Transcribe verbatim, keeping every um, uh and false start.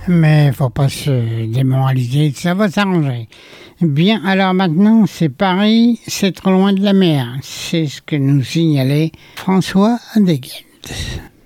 Mais faut pas se démoraliser, ça va s'arranger. Bien, alors maintenant, c'est Paris, c'est trop loin de la mer. C'est ce que nous signalait François Desguendes.